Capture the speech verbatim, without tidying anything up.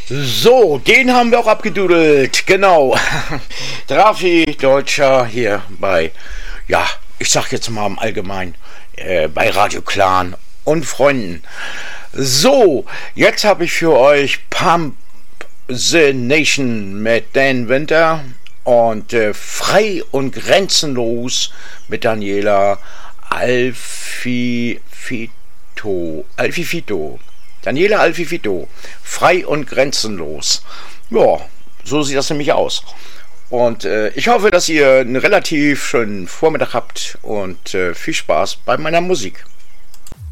So, den haben wir auch abgedudelt, genau. Drafi Deutscher hier bei, ja, ich sag jetzt mal im Allgemeinen, äh, bei Radio Clan und Freunden. So, jetzt habe ich für euch Pump the Nation mit Dan Winter und äh, Frei und Grenzenlos mit Daniela Alfifito. Alfifito. Daniela Alfifito. Frei und grenzenlos. Ja, so sieht das nämlich aus. Und äh, ich hoffe, dass ihr einen relativ schönen Vormittag habt und äh, viel Spaß bei meiner Musik.